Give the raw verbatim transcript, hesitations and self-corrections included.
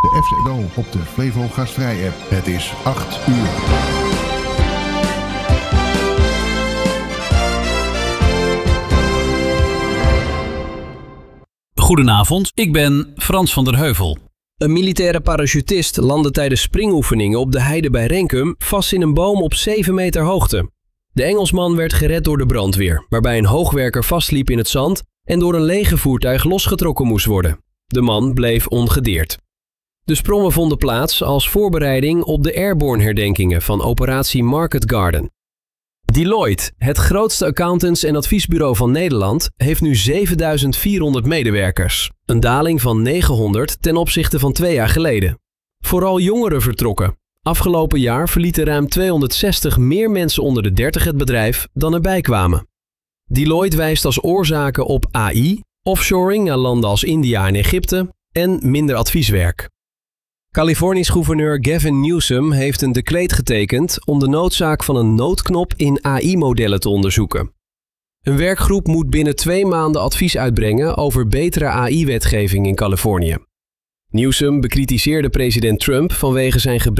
de F Z O op de Flevo Gastvrij-app. Het is acht uur. Goedenavond, ik ben Frans van der Heuvel. Een militaire parachutist landde tijdens springoefeningen op de heide bij Renkum vast in een boom op zeven meter hoogte. De Engelsman werd gered door de brandweer, waarbij een hoogwerker vastliep in het zand en door een legervoertuig losgetrokken moest worden. De man bleef ongedeerd. De sprongen vonden plaats als voorbereiding op de airborne herdenkingen van operatie Market Garden. Deloitte, het grootste accountants- en adviesbureau van Nederland, heeft nu zevenduizend vierhonderd medewerkers. Een daling van negenhonderd ten opzichte van twee jaar geleden. Vooral jongeren vertrokken. Afgelopen jaar verlieten ruim tweehonderdzestig meer mensen onder de dertig het bedrijf dan erbij kwamen. Deloitte wijst als oorzaken op A I, offshoring naar landen als India en Egypte en minder advieswerk. Californisch gouverneur Gavin Newsom heeft een decreet getekend om de noodzaak van een noodknop in A I-modellen te onderzoeken. Een werkgroep moet binnen twee maanden advies uitbrengen over betere A I-wetgeving in Californië. Newsom bekritiseerde president Trump vanwege zijn gebrek